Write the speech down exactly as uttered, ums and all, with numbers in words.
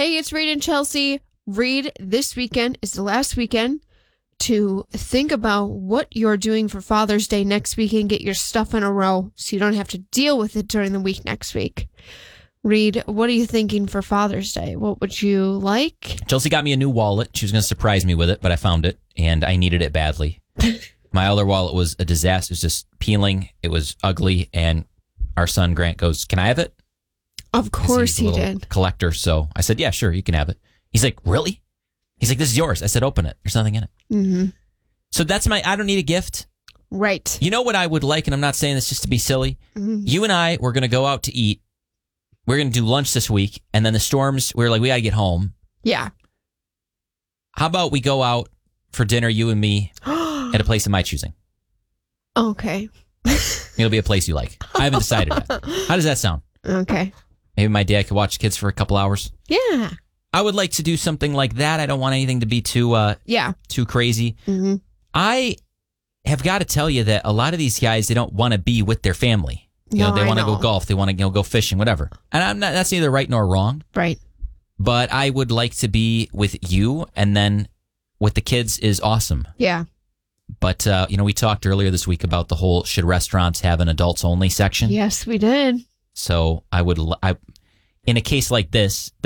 Hey, it's Reed and Chelsea. Reed, this weekend is the last weekend to think about what you're doing for Father's Day next week and get your stuff in a row so you don't have to deal with it during the week next week. Reed, what are you thinking for Father's Day? What would you like? Chelsea got me a new wallet. She was going to surprise me with it, but I found it, and I needed it badly. My other wallet was a disaster. It was just peeling. It was ugly, and our son, Grant, goes, can I have it? Of course he did. Collector, so I said, yeah, sure, you can have it. He's like, really? He's like, this is yours. I said, open it. There's nothing in it. Mm-hmm. So that's my, I don't need a gift. Right. You know what I would like, and I'm not saying this just to be silly? Mm-hmm. You and I, we're going to go out to eat. We're going to do lunch this week, and then the storms, we we're like, we got to get home. Yeah. How about we go out for dinner, you and me, at a place of my choosing? Okay. It'll be a place you like. I haven't decided yet. How does that sound? Okay. Maybe my dad could watch kids for a couple hours. Yeah. I would like to do something like that. I don't want anything to be too uh, yeah. too crazy. Mm-hmm. I have got to tell you that a lot of these guys, they don't want to be with their family. You no, know, they want to go golf. They want to you know, go fishing, whatever. And I'm not. That's neither right nor wrong. Right. But I would like to be with you, and then with the kids is awesome. Yeah. But, uh, you know, we talked earlier this week about the whole, should restaurants have an adults only section? Yes, we did. So I would, I, in a case like this,